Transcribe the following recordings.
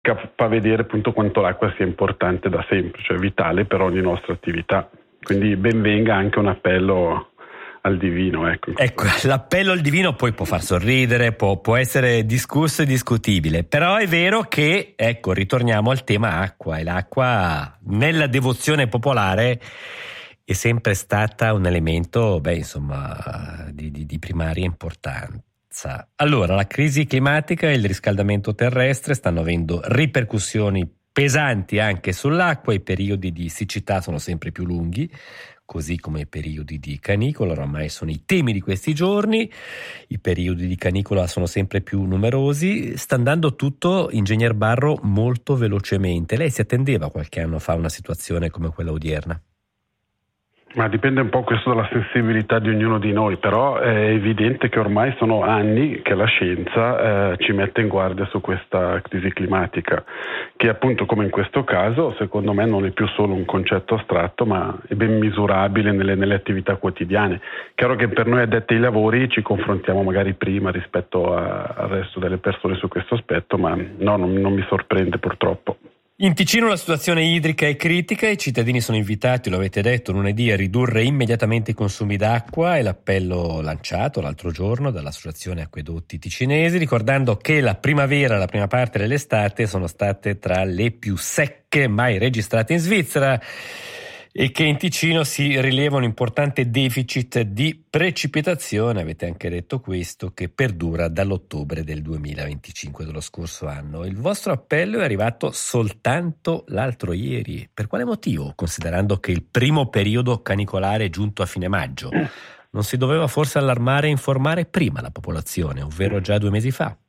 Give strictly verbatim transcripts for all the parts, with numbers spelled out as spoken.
fa vedere appunto quanto l'acqua sia importante da sempre, cioè vitale per ogni nostra attività. Quindi ben venga anche un appello al divino. Ecco, ecco l'appello al divino poi può far sorridere, può, può essere discusso e discutibile, però è vero che, ecco, ritorniamo al tema acqua, e l'acqua nella devozione popolare è sempre stata un elemento, beh, insomma, di, di, di primaria importanza. Allora, la crisi climatica e il riscaldamento terrestre stanno avendo ripercussioni pesanti anche sull'acqua, i periodi di siccità sono sempre più lunghi, così come i periodi di canicola, oramai sono i temi di questi giorni, i periodi di canicola sono sempre più numerosi, sta andando tutto, ingegner Barro, molto velocemente. Lei si attendeva qualche anno fa una situazione come quella odierna? Ma dipende un po' questo dalla sensibilità di ognuno di noi, però è evidente che ormai sono anni che la scienza eh, ci mette in guardia su questa crisi climatica, che appunto, come in questo caso, secondo me non è più solo un concetto astratto, ma è ben misurabile nelle, nelle attività quotidiane. Chiaro che per noi addetti ai lavori ci confrontiamo magari prima rispetto a, al resto delle persone su questo aspetto, ma no, non, non mi sorprende purtroppo. In Ticino la situazione idrica è critica, i cittadini sono invitati, lo avete detto, lunedì a ridurre immediatamente i consumi d'acqua, è l'appello lanciato l'altro giorno dall'Associazione Acquedotti Ticinesi, ricordando che la primavera e la prima parte dell'estate sono state tra le più secche mai registrate in Svizzera e che in Ticino si rileva un importante deficit di precipitazione, avete anche detto questo, che perdura dall'ottobre del duemilaventicinque, dello scorso anno. Il vostro appello è arrivato soltanto l'altro ieri. Per quale motivo, considerando che il primo periodo canicolare è giunto a fine maggio? Non si doveva forse allarmare e informare prima la popolazione, ovvero già due mesi fa?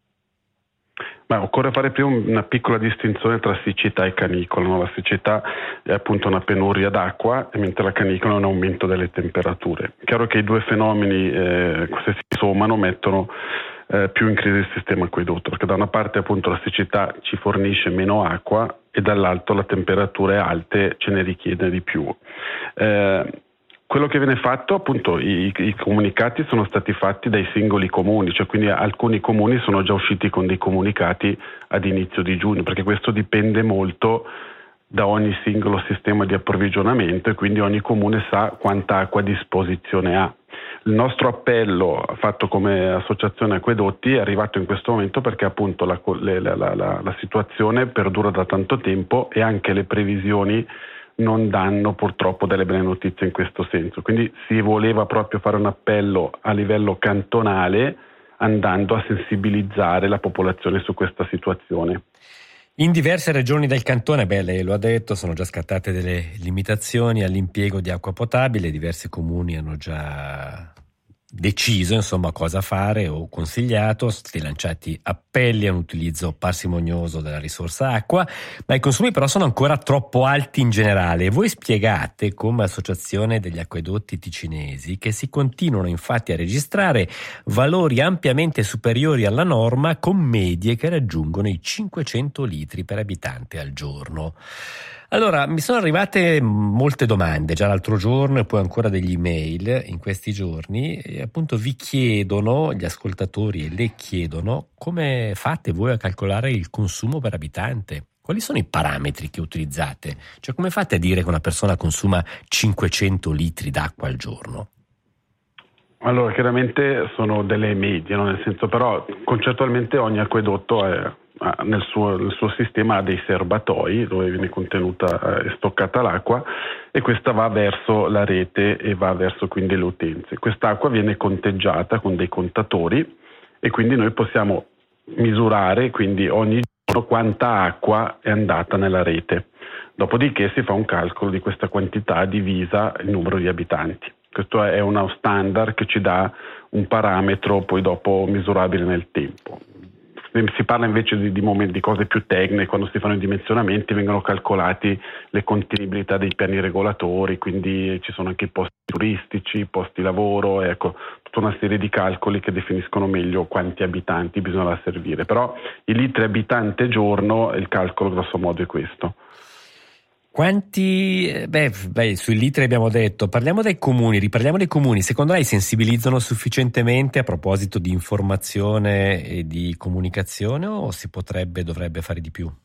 Ma occorre fare prima una piccola distinzione tra siccità e canicola. No? La siccità è appunto una penuria d'acqua, mentre la canicola è un aumento delle temperature. È chiaro che i due fenomeni, eh, se si sommano, mettono eh, più in crisi il sistema acquedotto, perché da una parte appunto la siccità ci fornisce meno acqua e dall'altro le temperature alte ce ne richiede di più. Eh, Quello che viene fatto, appunto, i, i comunicati sono stati fatti dai singoli comuni, cioè quindi alcuni comuni sono già usciti con dei comunicati ad inizio di giugno, perché questo dipende molto da ogni singolo sistema di approvvigionamento e quindi ogni comune sa quanta acqua a disposizione ha. Il nostro appello fatto come associazione acquedotti è arrivato in questo momento perché appunto la, la, la, la, la situazione perdura da tanto tempo e anche le previsioni non danno purtroppo delle belle notizie in questo senso. Quindi si voleva proprio fare un appello a livello cantonale andando a sensibilizzare la popolazione su questa situazione. In diverse regioni del cantone, beh, lei lo ha detto, sono già scattate delle limitazioni all'impiego di acqua potabile, diversi comuni hanno già deciso insomma cosa fare o consigliato, sono stati lanciati appelli a un utilizzo parsimonioso della risorsa acqua, ma i consumi però sono ancora troppo alti in generale. Voi spiegate come associazione degli acquedotti ticinesi che si continuano infatti a registrare valori ampiamente superiori alla norma, con medie che raggiungono i cinquecento litri per abitante al giorno. Allora, mi sono arrivate molte domande già l'altro giorno e poi ancora degli email in questi giorni e appunto vi chiedono, gli ascoltatori le chiedono, come fate voi a calcolare il consumo per abitante? Quali sono i parametri che utilizzate? Cioè, come fate a dire che una persona consuma cinquecento litri d'acqua al giorno? Allora, chiaramente sono delle medie, no? Nel senso, però concettualmente ogni acquedotto è Nel suo, nel suo sistema ha dei serbatoi dove viene contenuta e stoccata l'acqua e questa va verso la rete e va verso quindi le utenze. Quest'acqua viene conteggiata con dei contatori e quindi noi possiamo misurare quindi ogni giorno quanta acqua è andata nella rete. Dopodiché si fa un calcolo di questa quantità divisa il numero di abitanti. Questo è uno standard che ci dà un parametro poi dopo misurabile nel tempo. Si parla invece di, di, momenti, di cose più tecniche, quando si fanno i dimensionamenti vengono calcolati le contenibilità dei piani regolatori, quindi ci sono anche i posti turistici, i posti lavoro, ecco, tutta una serie di calcoli che definiscono meglio quanti abitanti bisogna servire. Però i litri abitante giorno, il calcolo grosso modo è questo. Quanti, beh, beh, sui litri abbiamo detto, parliamo dei comuni, riparliamo dei comuni, secondo lei sensibilizzano sufficientemente a proposito di informazione e di comunicazione o si potrebbe, dovrebbe fare di più?